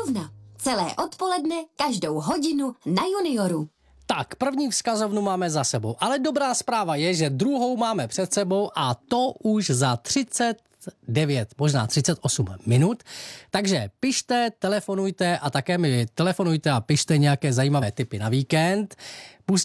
Vzkazovna. Celé odpoledne, každou hodinu na Junioru. Tak, první vzkazovnu máme za sebou, ale dobrá zpráva je, že druhou máme před sebou a to už za 39, možná 38 minut. Takže pište, telefonujte a také mi telefonujte a pište nějaké zajímavé tipy na víkend.